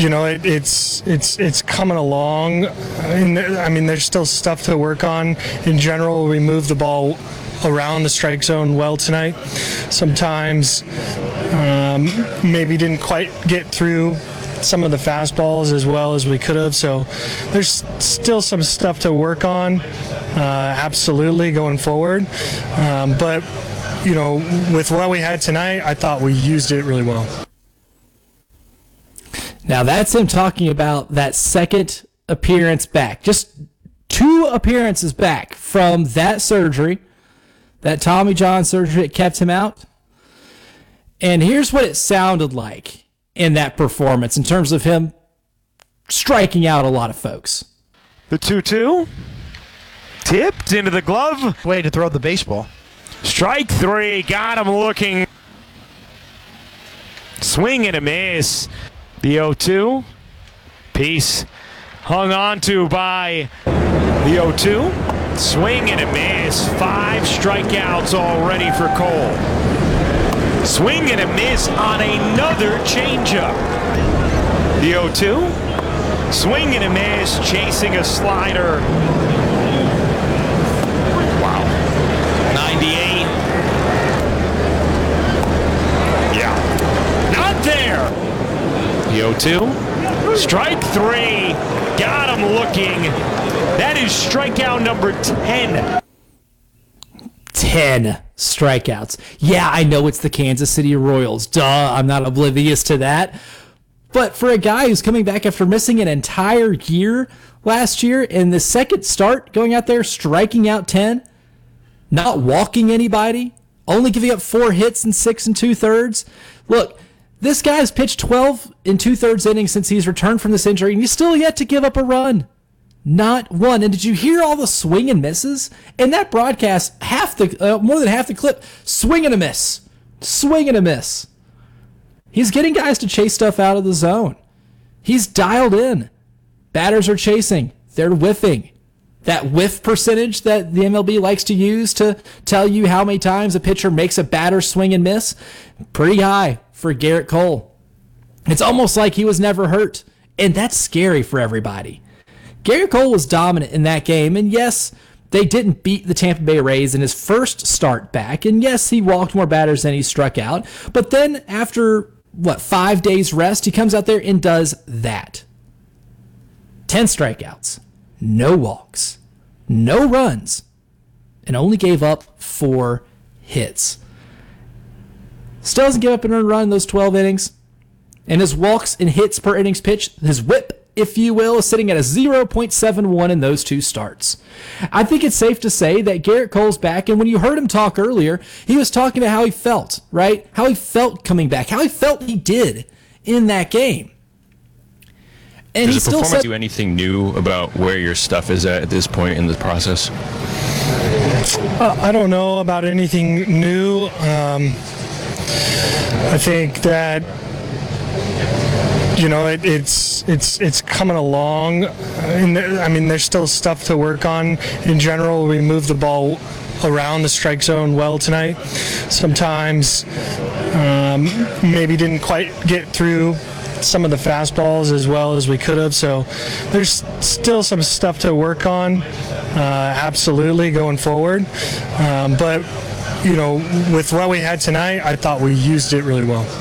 it's coming along. I mean, there's still stuff to work on. In general, we move the ball around the strike zone well tonight. Sometimes maybe didn't quite get through some of the fastballs as well as we could have. So there's still some stuff to work on, absolutely, going forward. But, with what we had tonight, I thought we used it really well. Now that's him talking about that second appearance back. Just 2 appearances back from that surgery, that Tommy John surgery that kept him out. And here's what it sounded like in that performance in terms of him striking out a lot of folks. The 2-2. Tipped into the glove. Way to throw the baseball. Strike 3. Got him looking. Swing and a miss. The 0-2. Piece hung on to by the 0-2. Swing and a miss. 5 strikeouts already for Cole. Swing and a miss on another changeup. The 0-2. Swing and a miss. Chasing a slider. Wow. 98. Yeah. Not there. The 0-2. Strike 3. Got him looking. That is strikeout number 10. 10 strikeouts. Yeah, I know it's the Kansas City Royals. Duh, I'm not oblivious to that. But for a guy who's coming back after missing an entire year last year, in the second start, going out there, striking out 10, not walking anybody, only giving up 4 hits in 6 2/3. Look, this guy's pitched 12 2/3 innings since he's returned from this injury, and he's still yet to give up a run. Not one. And did you hear all the swing and misses? In that broadcast, more than half the clip, swing and a miss. Swing and a miss. He's getting guys to chase stuff out of the zone. He's dialed in. Batters are chasing. They're whiffing. That whiff percentage that the MLB likes to use to tell you how many times a pitcher makes a batter swing and miss, pretty high for Gerrit Cole. It's almost like he was never hurt. And that's scary for everybody. Gerrit Cole was dominant in that game, and yes, they didn't beat the Tampa Bay Rays in his first start back, and yes, he walked more batters than he struck out, but then after, 5 days rest, he comes out there and does that. 10 strikeouts, no walks, no runs, and only gave up 4 hits. Still doesn't give up an earned run in those 12 innings, and his walks and hits per innings pitched, his whip, if you will, is sitting at a 0.71 in those 2 starts. I think it's safe to say that Gerrit Cole's back, and when you heard him talk earlier, he was talking about how he felt, right? How he felt coming back, how he felt he did in that game. And Does he the still performance said, do anything new about where your stuff is at this point in the process? I don't know about anything new. I think that it's coming along. I mean, there's still stuff to work on. In general, we move the ball around the strike zone well tonight. Sometimes maybe didn't quite get through some of the fastballs as well as we could have. So there's still some stuff to work on, absolutely, going forward. But, with what we had tonight, I thought we used it really well.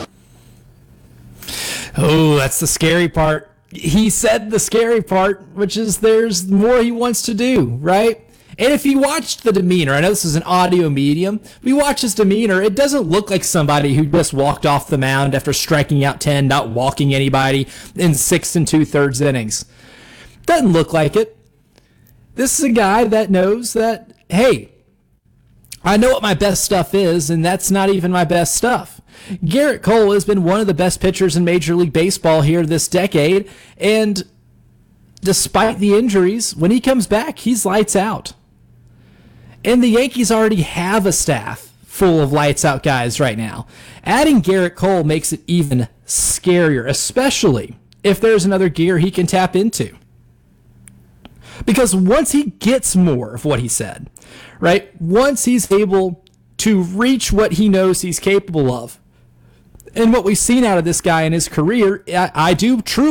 Oh, that's the scary part. He said the scary part, which is there's more he wants to do, right? And if you watched the demeanor, I know this is an audio medium, if you watch his demeanor, it doesn't look like somebody who just walked off the mound after striking out 10, not walking anybody in 6 2/3 innings. Doesn't look like it. This is a guy that knows that, hey, I know what my best stuff is, and that's not even my best stuff. Gerrit Cole has been one of the best pitchers in Major League Baseball here this decade, and despite the injuries, when he comes back, he's lights out. And the Yankees already have a staff full of lights out guys right now. Adding Gerrit Cole makes it even scarier, especially if there's another gear he can tap into. Because once he gets more of what he said, right? Once he's able to reach what he knows he's capable of, and what we've seen out of this guy in his career, I do truly